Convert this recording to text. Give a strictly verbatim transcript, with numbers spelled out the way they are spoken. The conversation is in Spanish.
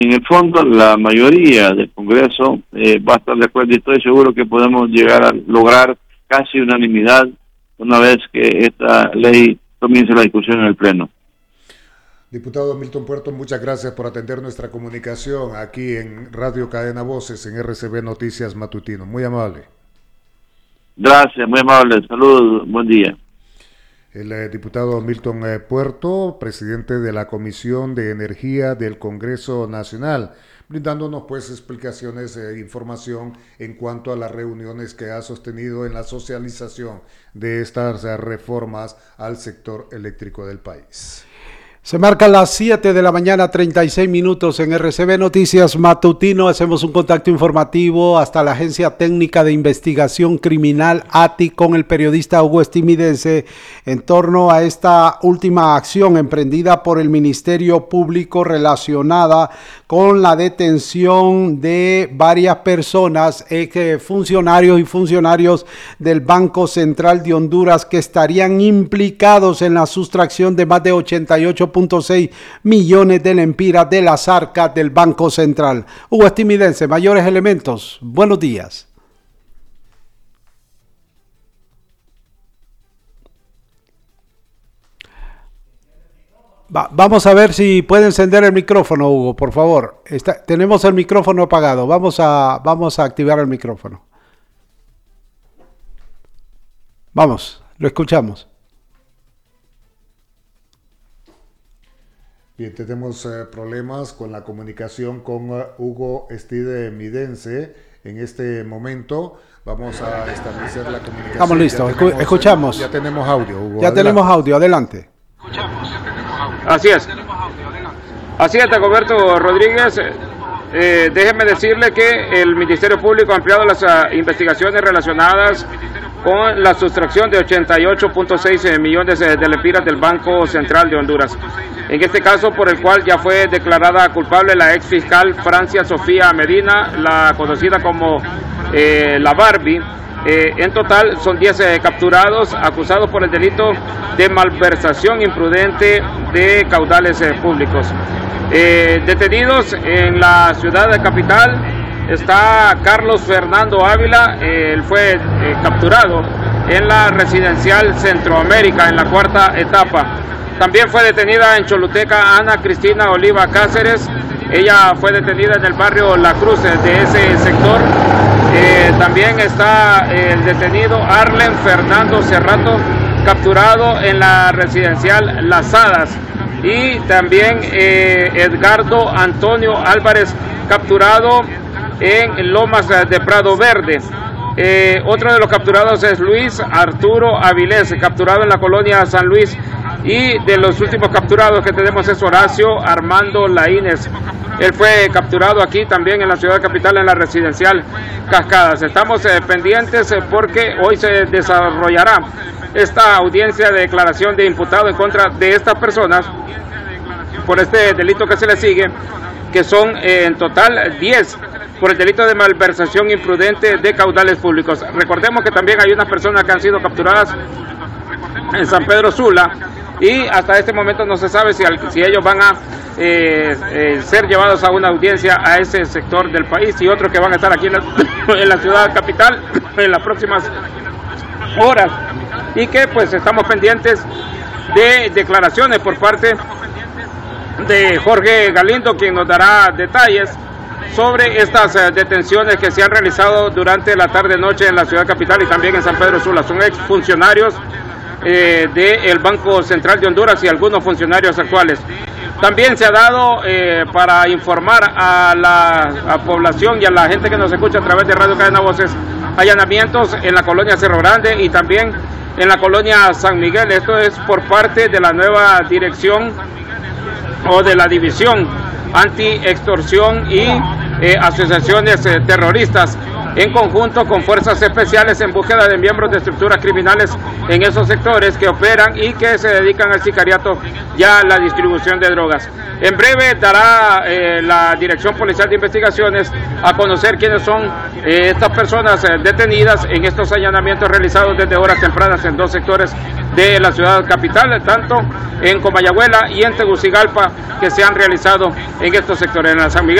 en el fondo la mayoría del Congreso eh, va a estar de acuerdo y estoy seguro que podemos llegar a lograr casi unanimidad una vez que esta ley comience la discusión en el Pleno. Diputado Milton Puerto, muchas gracias por atender nuestra comunicación aquí en Radio Cadena Voces, en R C B Noticias Matutino. Muy amable. Gracias, muy amable. Saludos, buen día. El eh, diputado Milton eh, Puerto, presidente de la Comisión de Energía del Congreso Nacional, brindándonos pues explicaciones e eh, información en cuanto a las reuniones que ha sostenido en la socialización de estas eh, reformas al sector eléctrico del país. Se marcan las siete de la mañana, treinta y seis minutos en R C B Noticias Matutino. Hacemos un contacto informativo hasta la Agencia Técnica de Investigación Criminal, A T I, con el periodista Hugo Estimidense en torno a esta última acción emprendida por el Ministerio Público relacionada con la detención de varias personas, eh, funcionarios y funcionarios del Banco Central de Honduras que estarían implicados en la sustracción de más de ochenta y ocho punto seis millones de lempiras de las arcas del Banco Central. Hugo Estimidense, mayores elementos. Buenos días. Va, vamos a ver si puede encender el micrófono, Hugo, por favor. Está, tenemos el micrófono apagado. Vamos a, vamos a activar el micrófono. Vamos, lo escuchamos. Bien, tenemos eh, problemas con la comunicación con uh, Hugo Estimidense en este momento. Vamos a establecer la comunicación. Estamos listos, ya tenemos, escuchamos. Ya tenemos audio, Hugo. Ya adelante. tenemos audio, adelante. Así es. Así es, Dagoberto Rodríguez. Eh, déjeme decirle que el Ministerio Público ha ampliado las uh, investigaciones relacionadas con la sustracción de ochenta y ocho punto seis millones de lempiras del Banco Central de Honduras. En este caso, por el cual ya fue declarada culpable la ex fiscal Francia Sofía Medina, la conocida como eh, la Barbie. Eh, en total son diez eh, capturados, acusados por el delito de malversación imprudente de caudales eh, públicos. Eh, detenidos en la ciudad de capital está Carlos Fernando Ávila. Eh, él fue eh, capturado en la residencial Centroamérica en la cuarta etapa. También fue detenida en Choluteca Ana Cristina Oliva Cáceres. Ella fue detenida en el barrio La Cruz de ese sector. Eh, también está el detenido Arlen Fernando Cerrato, capturado en la residencial Las Hadas. Y también eh, Edgardo Antonio Álvarez, capturado en Lomas de Prado Verde. Eh, otro de los capturados es Luis Arturo Avilés, capturado en la colonia San Luis. Y de los últimos capturados que tenemos es Horacio Armando Laínez. Él fue capturado aquí también en la ciudad capital, en la residencial Cascadas. Estamos eh, pendientes eh, porque hoy se desarrollará esta audiencia de declaración de imputado en contra de estas personas por este delito que se le sigue, que son eh, en total diez, por el delito de malversación imprudente de caudales públicos. Recordemos que también hay unas personas que han sido capturadas en San Pedro Sula, y hasta este momento no se sabe si, si ellos van a eh, eh, ser llevados a una audiencia a ese sector del país, y otros que van a estar aquí en la, en la ciudad capital en las próximas horas, y que pues estamos pendientes de declaraciones por parte de Jorge Galindo, quien nos dará detalles sobre estas eh, detenciones que se han realizado durante la tarde-noche en la ciudad capital y también en San Pedro Sula. Son exfuncionarios eh, del Banco Central de Honduras y algunos funcionarios actuales. También se ha dado, eh, para informar a la a población y a la gente que nos escucha a través de Radio Cadena Voces, allanamientos en la colonia Cerro Grande y también en la colonia San Miguel. Esto es por parte de la nueva dirección o de la división anti-extorsión y eh, asociaciones eh, terroristas en conjunto con fuerzas especiales en búsqueda de miembros de estructuras criminales en esos sectores que operan y que se dedican al sicariato y a la distribución de drogas. En breve dará eh, la Dirección Policial de Investigaciones a conocer quiénes son eh, estas personas eh, detenidas en estos allanamientos realizados desde horas tempranas en dos sectores de la ciudad capital, tanto en Comayagüela y en Tegucigalpa, que se han realizado en estos sectores. En la San Miguel